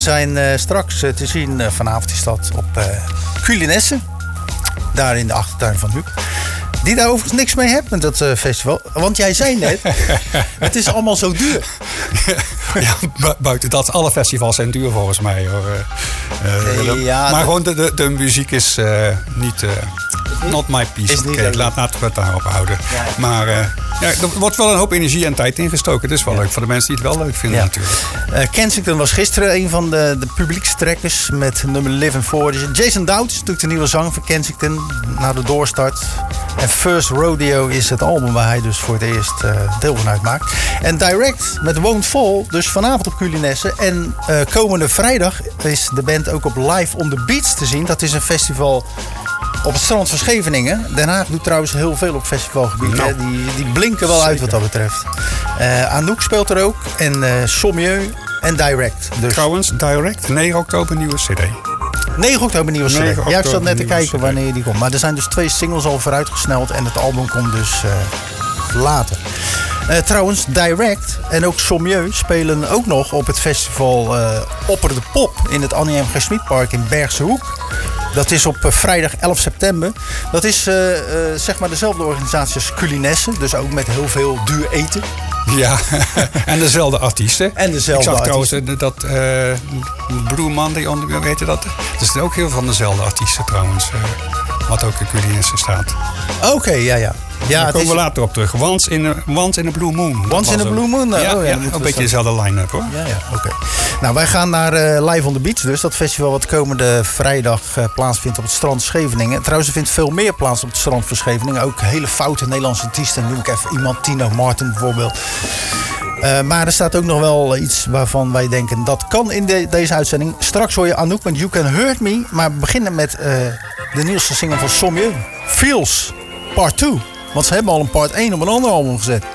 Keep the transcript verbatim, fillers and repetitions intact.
zijn uh, straks uh, te zien uh, vanavond is dat op uh, Culinesse. Daar in de achtertuin van Huub. Die daar overigens niks mee hebt met dat uh, festival. Want jij zei net, het is allemaal zo duur. Ja, bu- buiten dat, alle festivals zijn duur volgens mij. Hoor. Uh, uh, ja, maar de, gewoon de, de, de muziek is uh, niet... Uh, not my piece. Oké, okay, laat, laten we het daarop houden. Ja. Maar uh, ja, er wordt wel een hoop energie en tijd ingestoken. Het is wel ja. leuk voor de mensen die het wel leuk vinden ja. natuurlijk. Uh, Kensington was gisteren een van de, de publiekstrekkers met nummer Living For. Jason Dowd is natuurlijk de nieuwe zanger van Kensington na de doorstart. En First Rodeo is het album waar hij dus voor het eerst uh, deel van uitmaakt. En Direct met Won't Fall, dus vanavond op Culinesse. En uh, komende vrijdag is de band ook op Live on the Beach te zien. Dat is een festival op het strand van Scheveningen. Den Haag doet trouwens heel veel op festivalgebied. Nou, die, die blinken wel zeker uit wat dat betreft. Uh, Anouk speelt er ook. En uh, Sommieu en Direct. Dus. Trouwens, Direct, negen oktober nieuwe cd. negen oktober nieuwe cd. Ja, ik zat net te kijken C D. Wanneer die komt. Maar er zijn dus twee singles al vooruitgesneld. En het album komt dus uh, later. Uh, trouwens, Direct en ook Sommieu spelen ook nog op het festival uh, Opper de Pop in het Annie M. G. Schmidpark in Bergse Hoek. Dat is op uh, vrijdag elf september. Dat is uh, uh, zeg maar dezelfde organisatie als Culinesse. Dus ook met heel veel duur eten. Ja, en dezelfde artiesten. En dezelfde Ik zag artiesten. trouwens dat uh, Blue Monday, weet je dat? Dat is ook heel van dezelfde artiesten trouwens. Uh, wat ook in Culinesse staat. Oké, okay, ja, ja. Ja, daar komen we later op terug. Once in a, once in a Blue Moon. Once in a Blue Moon? Ja, oh, ja, ja een beetje dezelfde line-up hoor. Ja, ja, oké. Okay. Nou, wij gaan naar uh, Live on the Beach dus. Dat festival wat komende vrijdag uh, plaatsvindt op het strand Scheveningen. Trouwens, er vindt veel meer plaats op het strand van Scheveningen. Ook hele foute Nederlandse artiesten. Dan noem ik even iemand, Tino Martin bijvoorbeeld. Uh, maar er staat ook nog wel iets waarvan wij denken dat kan in de, deze uitzending. Straks hoor je Anouk met You Can Hurt Me. Maar we beginnen met uh, de nieuwste single van Sommieu. Feels Part twee. Want ze hebben al een part één op een ander album gezet.